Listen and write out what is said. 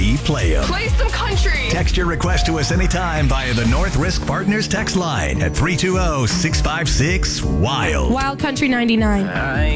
we play them. Play some country. Text your request to us anytime via the North Risk Partners text line at 320-656-WILD. Wild Country 99.